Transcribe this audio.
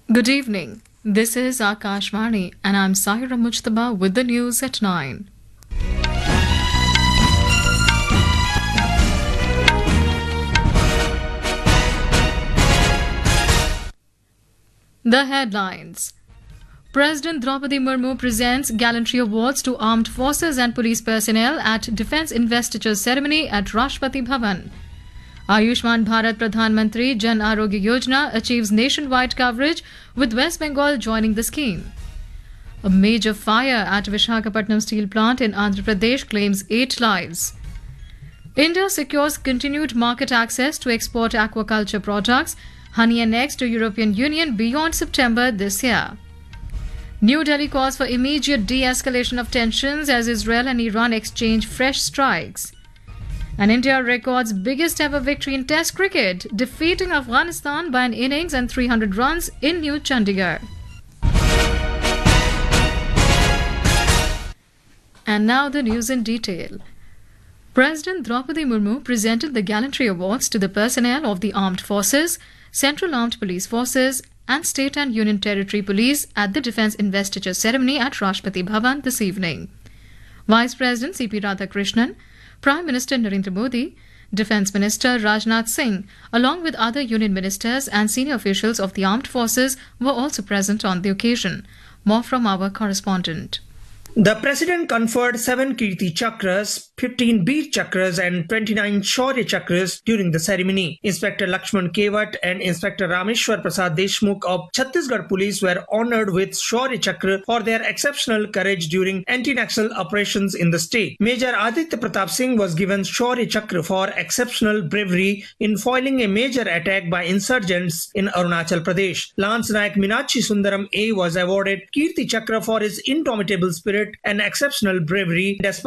Good evening. This is Akashvani and I'm Sahira Mujtaba with the news at 9. The headlines. President Draupadi Murmu presents gallantry awards to armed forces and police personnel at Defence Investiture ceremony at Rashtrapati Bhavan. Ayushman Bharat Pradhan Mantri Jan Arogya Yojana achieves nationwide coverage with West Bengal joining the scheme. A major fire at Vishakhapatnam steel plant in Andhra Pradesh claims 8 lives. India secures continued market access to export aquaculture products, honey and eggs to European Union beyond September this year. New Delhi calls for immediate de-escalation of tensions as Israel and Iran exchange fresh strikes. And India records biggest ever victory in Test cricket, defeating Afghanistan by an innings and 300 runs in New Chandigarh. And now the news in detail. President Draupadi Murmu presented the Gallantry Awards to the personnel of the Armed Forces, Central Armed Police Forces, and State and Union Territory Police at the Defence Investiture ceremony at Rashtrapati Bhavan this evening. Vice President C.P. Radhakrishnan, Prime Minister Narendra Modi, Defence Minister Rajnath Singh, along with other Union ministers and senior officials of the armed forces were also present on the occasion. More from our correspondent. The President conferred 7 Kirti Chakras, 15 Veer Chakras and 29 Shaurya Chakras during the ceremony. Inspector Lakshman Kevat and Inspector Rameshwar Prasad Deshmukh of Chhattisgarh Police were honoured with Shaurya Chakra for their exceptional courage during anti-Naxal operations in the state. Major Aditya Pratap Singh was given Shaurya Chakra for exceptional bravery in foiling a major attack by insurgents in Arunachal Pradesh. Lance Nayak Meenakshi Sundaram A was awarded Kirti Chakra for his indomitable spirit and exceptional bravery despite